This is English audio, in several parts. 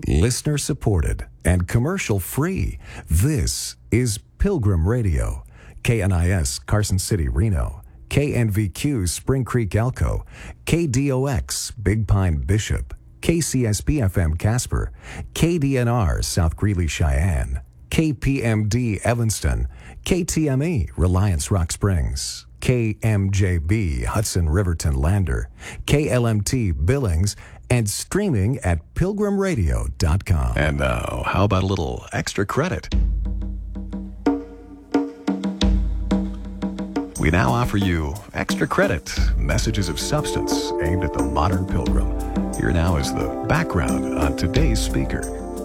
listener supported, and commercial free. This is Pilgrim Radio. KNIS Carson City, Reno. KNVQ Spring Creek, Elko. KDOX Big Pine, Bishop. KCSP FM Casper. KDNR South Greeley, Cheyenne. KPMD Evanston. KTME Reliance Rock Springs. KMJB Hudson Riverton Lander. KLMT Billings. And streaming at pilgrimradio.com. And now, how about a little extra credit? We now offer you extra credit, messages of substance aimed at the modern pilgrim. Here now is the background on today's speaker.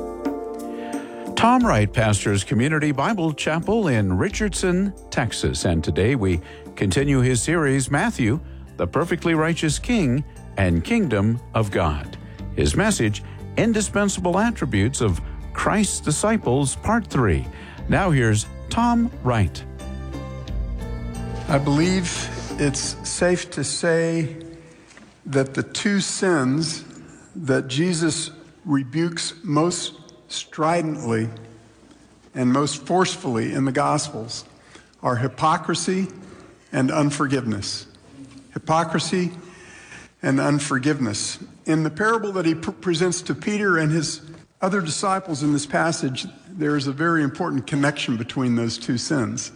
Tom Wright pastors Community Bible Chapel in Richardson, Texas. And today we continue his series, Matthew, the Perfectly Righteous King and Kingdom of God. His message, Indispensable Attributes of Christ's Disciples, Part 3. Now here's Tom Wright. I believe it's safe to say that the two sins that Jesus rebukes most stridently and most forcefully in the Gospels are hypocrisy and unforgiveness. Hypocrisy and unforgiveness. In the parable that he presents to Peter and his other disciples in this passage, there is a very important connection between those two sins.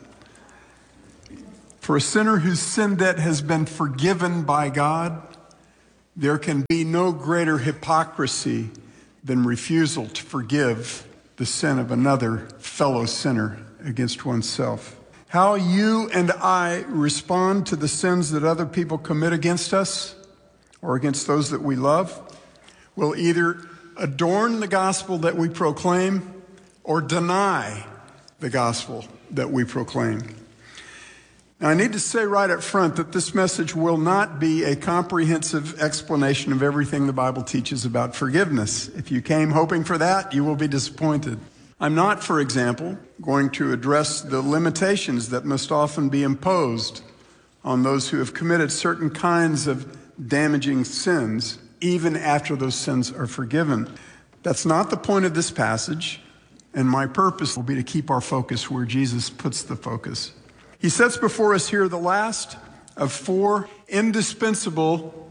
For a sinner whose sin debt has been forgiven by God, there can be no greater hypocrisy than refusal to forgive the sin of another fellow sinner against oneself. How you and I respond to the sins that other people commit against us or against those that we love will either adorn the gospel that we proclaim or deny the gospel that we proclaim. Now, I need to say right up front that this message will not be a comprehensive explanation of everything the Bible teaches about forgiveness. If you came hoping for that, you will be disappointed. I'm not, for example, going to address the limitations that must often be imposed on those who have committed certain kinds of damaging sins, even after those sins are forgiven. That's not the point of this passage, and my purpose will be to keep our focus where Jesus puts the focus. He sets before us here the last of four indispensable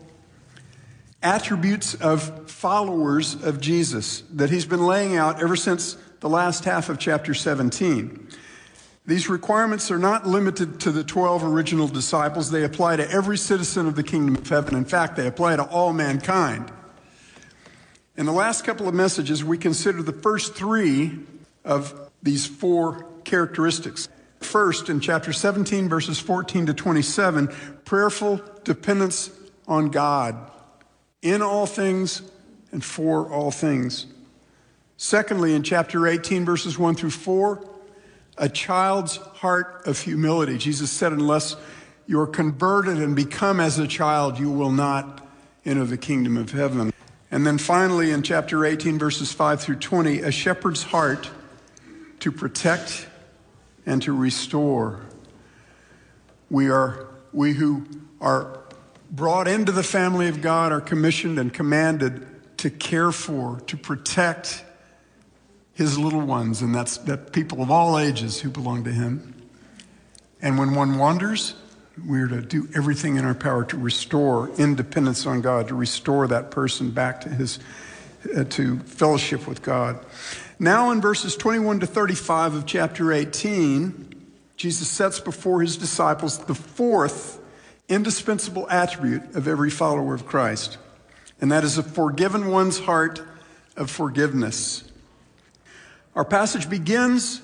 attributes of followers of Jesus that he's been laying out ever since the last half of chapter 17. These requirements are not limited to the 12 original disciples. They apply to every citizen of the kingdom of heaven. In fact, they apply to all mankind. In the last couple of messages, we consider the first three of these four characteristics. First, in chapter 17, verses 14 to 27, prayerful dependence on God in all things and for all things. Secondly, in chapter 18, verses 1 through 4, a child's heart of humility. Jesus said, unless you are converted and become as a child, you will not enter the kingdom of heaven. And then finally, in chapter 18, verses 5 through 20, a shepherd's heart to protect and to restore. We who are brought into the family of God are commissioned and commanded to care for, to protect his little ones, and that's people of all ages who belong to him. And when one wanders, we're to do everything in our power to restore independence on God, to restore that person back to to fellowship with God. Now in verses 21 to 35 of chapter 18, Jesus sets before his disciples the fourth indispensable attribute of every follower of Christ, and that is a forgiven one's heart of forgiveness. Our passage begins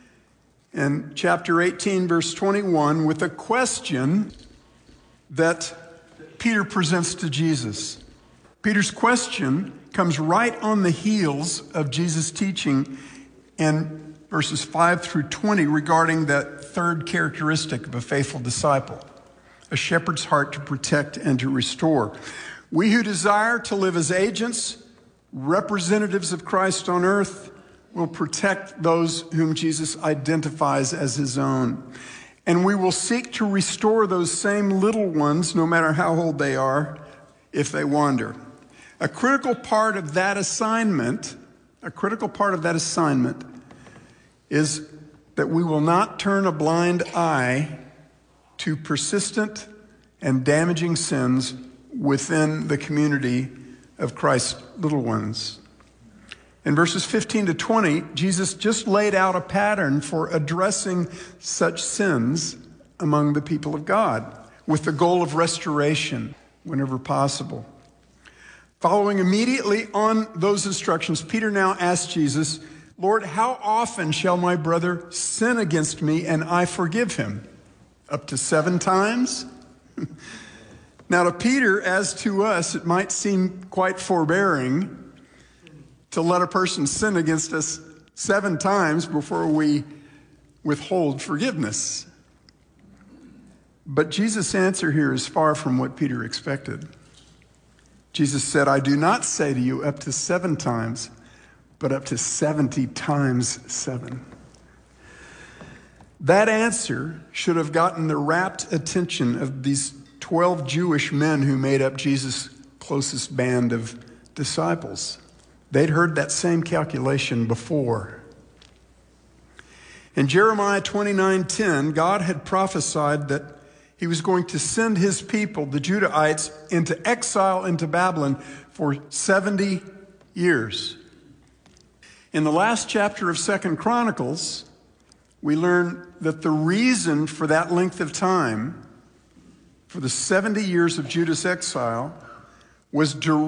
in chapter 18, verse 21, with a question that Peter presents to Jesus. Peter's question comes right on the heels of Jesus' teaching in verses 5 through 20 regarding that third characteristic of a faithful disciple, a shepherd's heart to protect and to restore. We who desire to live as agents, representatives of Christ on earth, will protect those whom Jesus identifies as his own. And we will seek to restore those same little ones, no matter how old they are, if they wander. A critical part of that assignment a critical part of that assignment is that we will not turn a blind eye to persistent and damaging sins within the community of Christ's little ones. In verses 15 to 20, Jesus just laid out a pattern for addressing such sins among the people of God with the goal of restoration whenever possible. Following immediately on those instructions, Peter now asks Jesus, "Lord, how often shall my brother sin against me and I forgive him? Up to 7 times?" Now to Peter, as to us, it might seem quite forbearing to let a person sin against us 7 times before we withhold forgiveness. But Jesus' answer here is far from what Peter expected. Jesus said, "I do not say to you up to 7 times, but up to 70 times 7. That answer should have gotten the rapt attention of these 12 Jewish men who made up Jesus' closest band of disciples. They'd heard that same calculation before. In Jeremiah 29:10, God had prophesied that he was going to send his people, the Judahites, into exile into Babylon for 70 years. In the last chapter of 2 Chronicles, we learn that the reason for that length of time, for the 70 years of Judah's exile, was